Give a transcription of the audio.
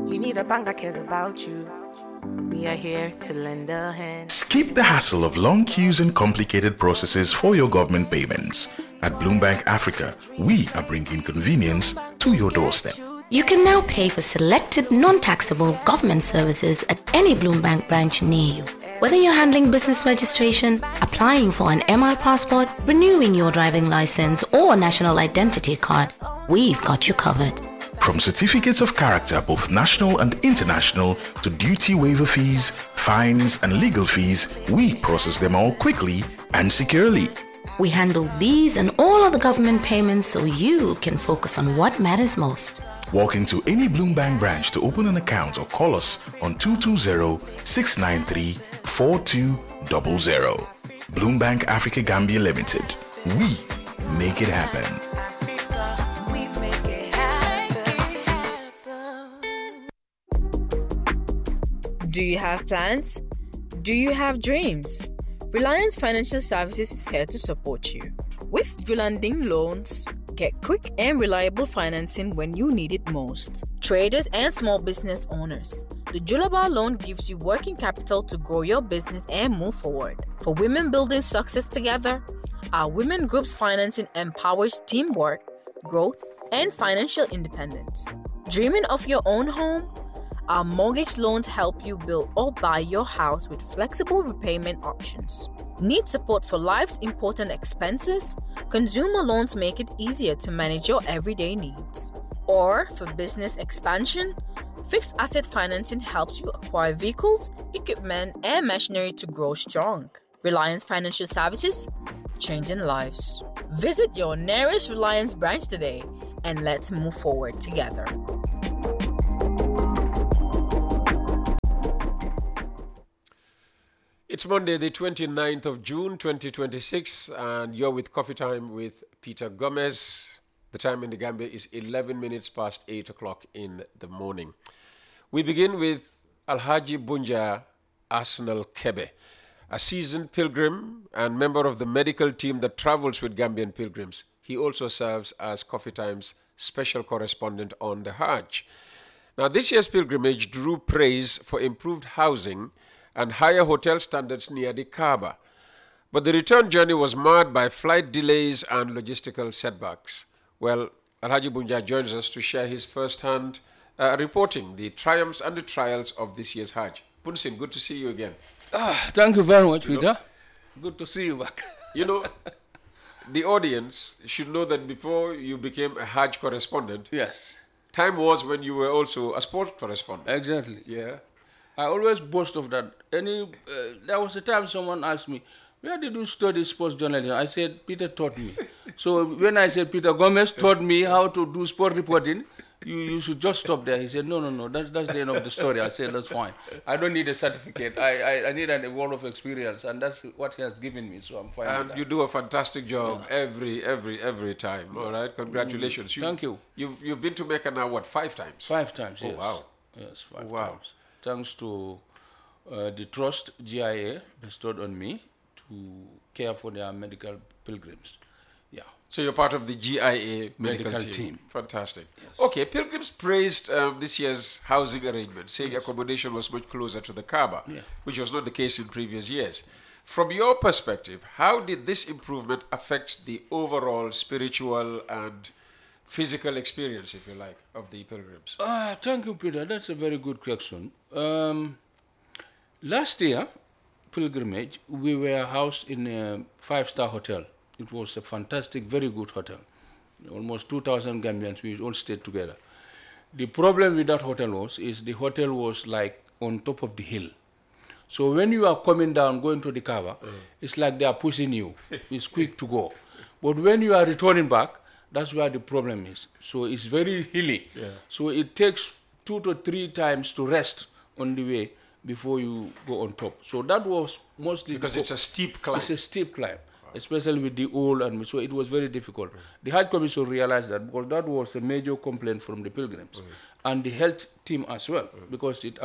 You need a bank that cares about you. We are here to lend a hand. Skip the hassle of long queues and complicated processes for your government payments. At Bloombank Africa, we are bringing convenience to your doorstep. You can now pay for selected non-taxable government services at any Bloombank branch near you. Whether you're handling business registration, applying for an MR passport, renewing your driving license or national identity card, we've got you covered. From certificates of character, both national and international, to duty waiver fees, fines, and legal fees, we process them all quickly and securely. We handle these and all other government payments so you can focus on what matters most. Walk into any Bloombank branch to open an account or call us on 220-693-4200. Bloombank Africa Gambia Limited. We make it happen. Do you have plans? Do you have dreams? Reliance Financial Services is here to support you. With Julanding Loans, get quick and reliable financing when you need it most. Traders and small business owners, the Julaba loan gives you working capital to grow your business and move forward. For women building success together, our women group's financing empowers teamwork, growth, and financial independence. Dreaming of your own home? Our mortgage loans help you build or buy your house with flexible repayment options. Need support for life's important expenses? Consumer loans make it easier to manage your everyday needs. Or for business expansion? Fixed asset financing helps you acquire vehicles, equipment, and machinery to grow strong. Reliance Financial Services, changing lives. Visit your nearest Reliance branch today and let's move forward together. It's Monday, the 29th of June, 2026, and you're with Coffee Time with Peter Gomez. The time in the Gambia is 11 minutes past 8 o'clock in the morning. We begin with Alhaji Bunja Arsenal Kebe, a seasoned pilgrim and member of the medical team that travels with Gambian pilgrims. He also serves as Coffee Time's special correspondent on the Hajj. Now, this year's pilgrimage drew praise for improved housing and higher hotel standards near the Kaaba. But the return journey was marred by flight delays and logistical setbacks. Well, Alhaji Bunja joins us to share his first-hand reporting the triumphs and the trials of this year's Hajj. Punsin, good to see you again. Thank you very much, Peter. Good to see you back. You know, the audience should know that before you became a Hajj correspondent, Yes, time was when you were also a sports correspondent. exactly. Yeah. I always boast of that. There was a time someone asked me, where did you study sports journalism? I said, Peter taught me. So when I said Peter Gomez taught me how to do sport reporting, you should just stop there. He said, no, that's the end of the story. I said, that's fine. I don't need a certificate. I need a world of experience, and that's what he has given me, so I'm fine with And that. you do a fantastic job every time. All right, congratulations. Thank you. You've been to Mecca now, what, 5 times? 5 times, Oh, yes. wow. Yes, 5 Wow. times. Thanks to the trust GIA bestowed on me to care for their medical pilgrims. Yeah. So you're part of the GIA medical team. Fantastic. Okay, pilgrims praised this year's housing arrangement, saying accommodation was much closer to the Kaaba, which was not the case in previous years. From your perspective, how did this improvement affect the overall spiritual and physical experience, if you like, of the pilgrims? Thank you, Peter. That's a very good question. Last year, pilgrimage, we were housed in a 5-star hotel. It was a fantastic, very good hotel. Almost 2,000 Gambians, we all stayed together. The problem with that hotel is the hotel was like on top of the hill. So when you are coming down, going to the Kaaba, it's like they are pushing you. It's quick to go. But when you are returning back, that's where the problem is. So it's very hilly. Yeah. So it takes 2 to 3 times to rest on the way before you go on top. So that was mostly Because it's a steep climb. It's a steep climb, especially with the old, and so it was very difficult. The Hajj Commission realized that because that was a major complaint from the pilgrims and the health team as well, because it